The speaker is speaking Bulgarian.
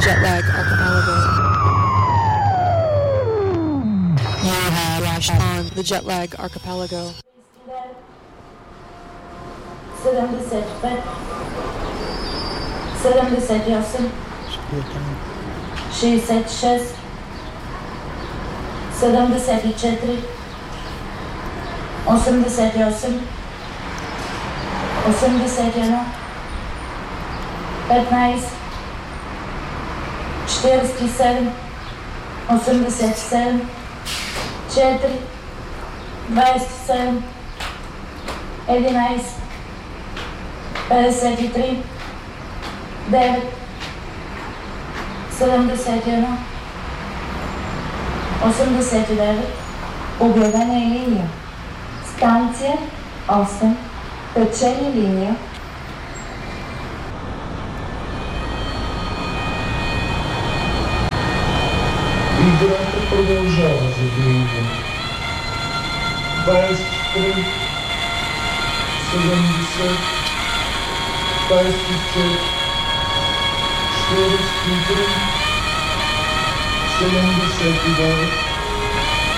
Jetlag Archipelago. You have lashed on the Jetlag Archipelago. 75, 78, 66, 74, 88, 81, 15, 47, 87, 4, 27, 11, 53, 9, 71, 89, обявена е линия. Станция 8, печели линия. Играта продължава за друга. 23, 70, 24, 43, 79,